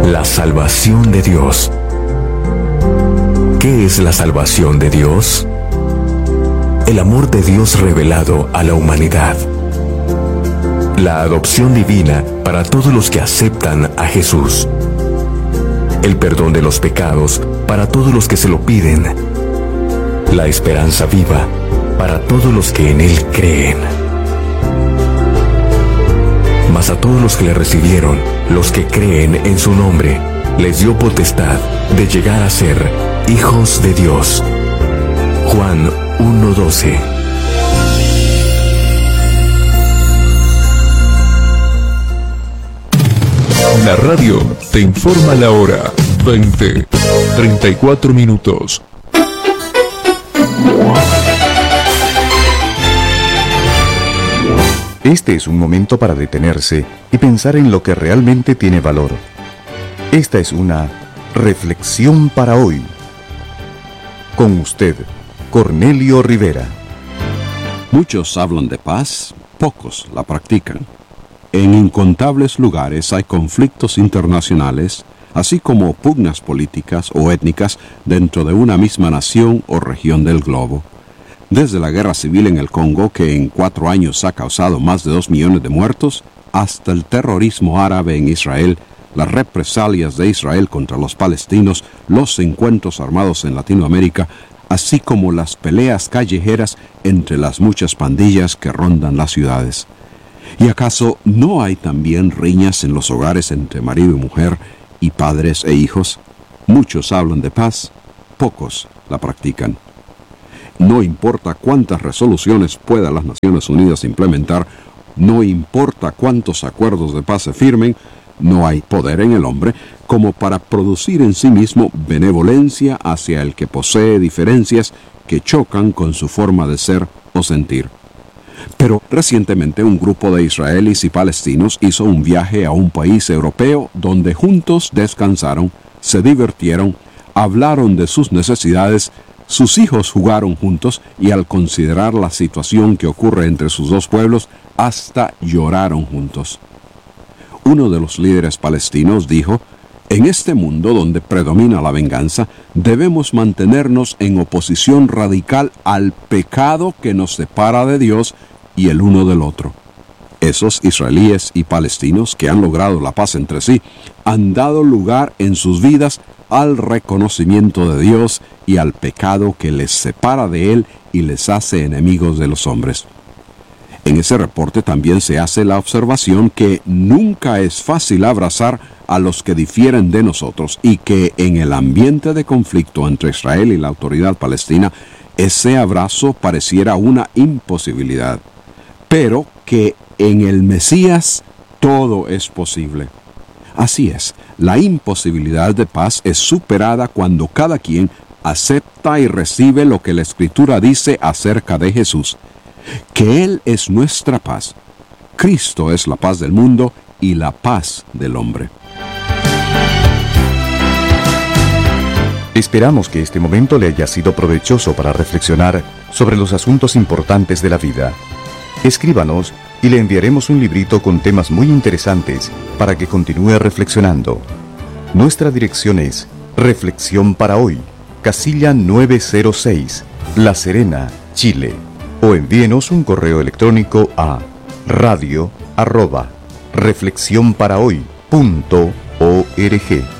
La salvación de Dios. ¿Qué es la salvación de Dios? El amor de Dios revelado a la humanidad. La adopción divina para todos los que aceptan a Jesús. El perdón de los pecados para todos los que se lo piden. La esperanza viva para todos los que en Él creen. Mas a todos los que le recibieron, los que creen en su nombre, les dio potestad de llegar a ser hijos de Dios. Juan 1:12. La radio te informa la hora. 20:34 minutos. Este es un momento para detenerse y pensar en lo que realmente tiene valor. Esta es una reflexión para hoy. Con usted, Cornelio Rivera. Muchos hablan de paz, pocos la practican. En incontables lugares hay conflictos internacionales, así como pugnas políticas o étnicas dentro de una misma nación o región del globo. Desde la guerra civil en el Congo, que en 4 años ha causado más de 2 millones de muertos, hasta el terrorismo árabe en Israel, las represalias de Israel contra los palestinos, los encuentros armados en Latinoamérica, así como las peleas callejeras entre las muchas pandillas que rondan las ciudades. ¿Y acaso no hay también riñas en los hogares entre marido y mujer y padres e hijos? Muchos hablan de paz, pocos la practican. No importa cuántas resoluciones puedan las Naciones Unidas implementar, no importa cuántos acuerdos de paz se firmen, no hay poder en el hombre como para producir en sí mismo benevolencia hacia el que posee diferencias que chocan con su forma de ser o sentir. Pero recientemente un grupo de israelíes y palestinos hizo un viaje a un país europeo donde juntos descansaron, se divirtieron, hablaron de sus necesidades, sus hijos jugaron juntos y al considerar la situación que ocurre entre sus dos pueblos, hasta lloraron juntos. Uno de los líderes palestinos dijo: en este mundo donde predomina la venganza, debemos mantenernos en oposición radical al pecado que nos separa de Dios y el uno del otro. Esos israelíes y palestinos que han logrado la paz entre sí han dado lugar en sus vidas al reconocimiento de Dios y al pecado que les separa de Él y les hace enemigos de los hombres. En ese reporte también se hace la observación que nunca es fácil abrazar a los que difieren de nosotros y que en el ambiente de conflicto entre Israel y la autoridad palestina, ese abrazo pareciera una imposibilidad, pero que en el Mesías todo es posible. Así es, la imposibilidad de paz es superada cuando cada quien acepta y recibe lo que la Escritura dice acerca de Jesús, que Él es nuestra paz. Cristo es la paz del mundo y la paz del hombre. Esperamos que este momento le haya sido provechoso para reflexionar sobre los asuntos importantes de la vida. Escríbanos y le enviaremos un librito con temas muy interesantes para que continúe reflexionando. Nuestra dirección es Reflexión para Hoy, casilla 906, La Serena, Chile. O envíenos un correo electrónico a radio@reflexionparahoy.org.